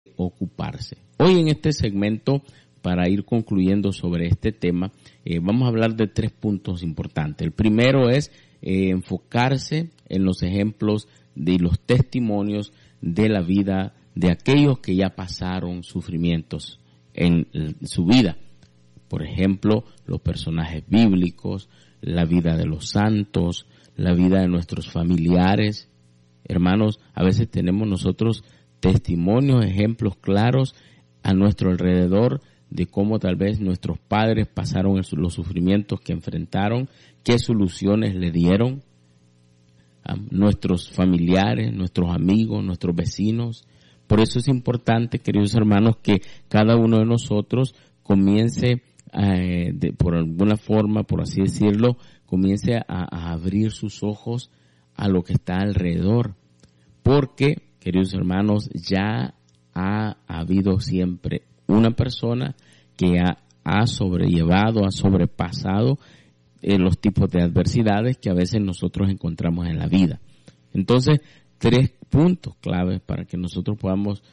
ocuparse. Hoy en este segmento, para ir concluyendo sobre este tema, vamos a hablar de 3 puntos importantes. El primero es enfocarse en los ejemplos de los testimonios de la vida de aquellos que ya pasaron sufrimientos en su vida. Por ejemplo, los personajes bíblicos, la vida de los santos, la vida de nuestros familiares. Hermanos, a veces tenemos nosotros testimonios, ejemplos claros a nuestro alrededor de cómo tal vez nuestros padres pasaron los sufrimientos que enfrentaron, qué soluciones le dieron a nuestros familiares, nuestros amigos, nuestros vecinos. Por eso es importante, queridos hermanos, que cada uno de nosotros comience, por alguna forma, por así decirlo, comience a abrir sus ojos a lo que está alrededor. Porque, queridos hermanos, ya ha habido siempre una persona que ha sobrellevado, ha sobrepasado los tipos de adversidades que a veces nosotros encontramos en la vida. Entonces, 3 puntos claves para que nosotros podamos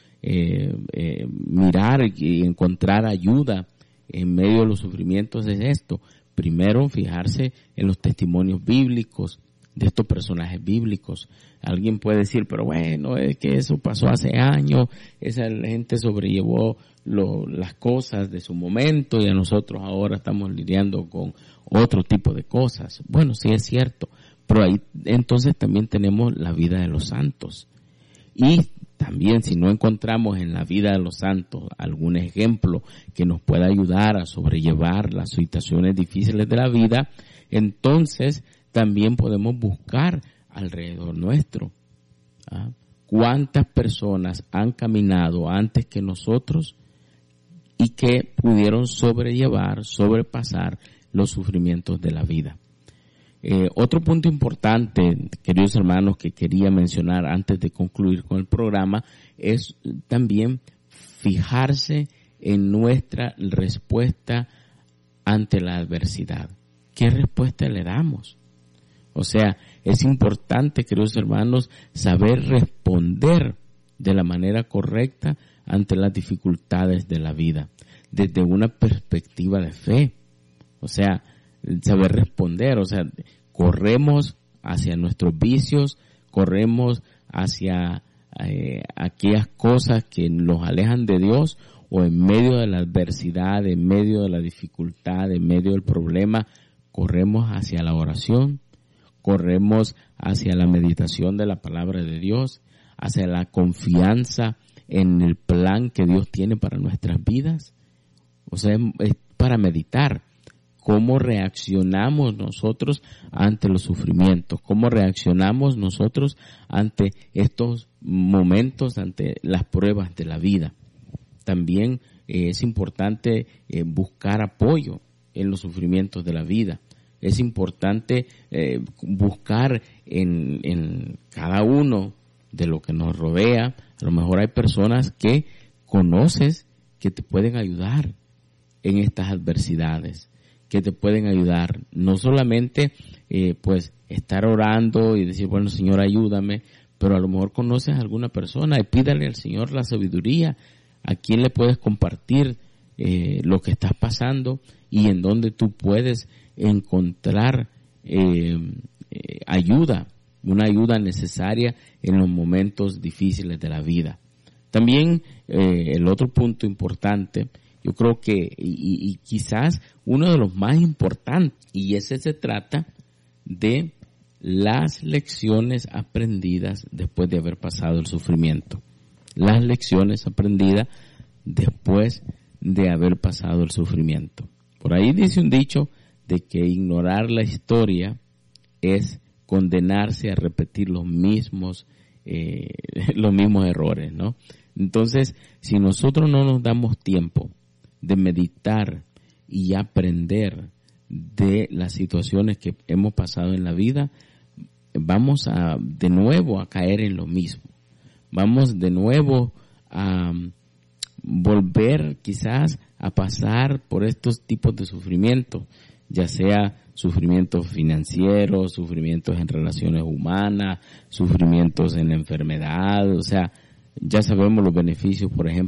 mirar y encontrar ayuda en medio de los sufrimientos es esto. Primero, fijarse en los testimonios bíblicos de estos personajes bíblicos. Alguien puede decir, pero bueno, es que eso pasó hace años, esa gente sobrellevó las cosas de su momento y a nosotros ahora estamos lidiando con otro tipo de cosas. Bueno, sí es cierto, pero ahí entonces también tenemos la vida de los santos. Y también si no encontramos en la vida de los santos algún ejemplo que nos pueda ayudar a sobrellevar las situaciones difíciles de la vida, entonces también podemos buscar alrededor nuestro. ¿Cuántas personas han caminado antes que nosotros y que pudieron sobrepasar los sufrimientos de la vida? Otro punto importante, queridos hermanos, que quería mencionar antes de concluir con el programa, es también fijarse en nuestra respuesta ante la adversidad. ¿Qué respuesta le damos? O sea, es importante, queridos hermanos, saber responder de la manera correcta ante las dificultades de la vida, desde una perspectiva de fe. O sea, saber responder, o sea, corremos hacia nuestros vicios, corremos hacia aquellas cosas que nos alejan de Dios, o en medio de la adversidad, en medio de la dificultad, en medio del problema, corremos hacia la oración, corremos hacia la meditación de la palabra de Dios, hacia la confianza en el plan que Dios tiene para nuestras vidas. O sea, es para meditar cómo reaccionamos nosotros ante los sufrimientos, cómo reaccionamos nosotros ante estos momentos, ante las pruebas de la vida. También es importante buscar apoyo en los sufrimientos de la vida. Es importante buscar en cada uno de lo que nos rodea. A lo mejor hay personas que conoces que te pueden ayudar en estas adversidades, que te pueden ayudar. No solamente pues estar orando y decir, bueno, Señor, ayúdame, pero a lo mejor conoces a alguna persona y pídale al Señor la sabiduría. ¿A quién le puedes compartir lo que estás pasando y en dónde tú puedes encontrar ayuda, una ayuda necesaria en los momentos difíciles de la vida? También el otro punto importante, yo creo que y quizás uno de los más importantes, y ese se trata de las lecciones aprendidas después de haber pasado el sufrimiento. Las lecciones aprendidas después de haber pasado el sufrimiento. Por ahí dice un dicho de que ignorar la historia es condenarse a repetir los mismos errores, ¿no? Entonces, si nosotros no nos damos tiempo de meditar y aprender de las situaciones que hemos pasado en la vida, vamos de nuevo a caer en lo mismo. Vamos de nuevo a volver quizás a pasar por estos tipos de sufrimientos, ya sea sufrimientos financieros, sufrimientos en relaciones humanas, sufrimientos en la enfermedad. O sea, ya sabemos los beneficios, por ejemplo,